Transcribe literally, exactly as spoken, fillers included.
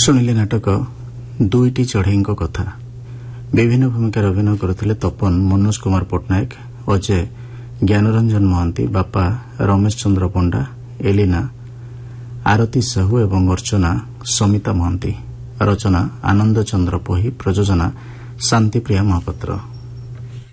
ଶୁଣିଲେ ନାଟକ ଦୁଇଟି ଚଢ଼େଇଙ୍କ କଥା। ବିଭିନ୍ନ ଭୂମିକାରେ ଅଭିନୟ କରୁଥିଲେ ତପନ ମନୋଜ କୁମାର ପଟ୍ଟନାୟକ, ଅଜୟ ଜ୍ଞାନରଞ୍ଜନ ମହାନ୍ତି, ବାପା ରମେଶ ଚନ୍ଦ୍ର ପଣ୍ଡା, ଏଲିନା ଆରତୀ ସାହୁ ଏବଂ ଅର୍ଚ୍ଚନା ସମିତା ମହାନ୍ତି। ରଚନା ଆନନ୍ଦ ଚନ୍ଦ୍ର ପହି, ପ୍ରଯୋଜନା ଶାନ୍ତିପ୍ରିୟା ମହାପାତ୍ର।